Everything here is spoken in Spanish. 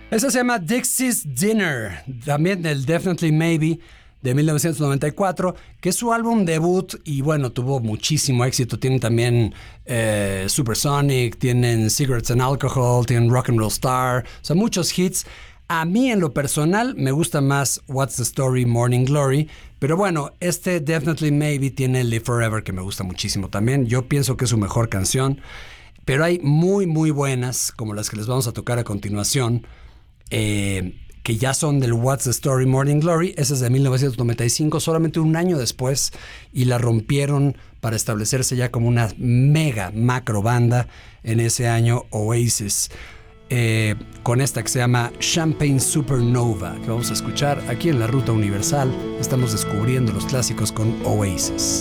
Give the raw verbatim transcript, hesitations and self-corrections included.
Esa se llama Dixie's Dinner, también del Definitely Maybe de mil novecientos noventa y cuatro, que es su álbum debut y bueno, tuvo muchísimo éxito. Tienen también eh, Supersonic, tienen Cigarettes and Alcohol, tienen Rock and Roll Star, o sea, muchos hits. A mí en lo personal me gusta más What's the Story, Morning Glory, pero bueno, este Definitely Maybe tiene Live Forever que me gusta muchísimo también. Yo pienso que es su mejor canción, pero hay muy muy buenas como las que les vamos a tocar a continuación, eh, que ya son del What's the Story, Morning Glory. Esa es de mil novecientos noventa y cinco, solamente un año después, y la rompieron para establecerse ya como una mega macro banda en ese año, Oasis. Eh, con esta que se llama Champagne Supernova, que vamos a escuchar aquí en la Ruta Universal. Estamos descubriendo los clásicos con Oasis.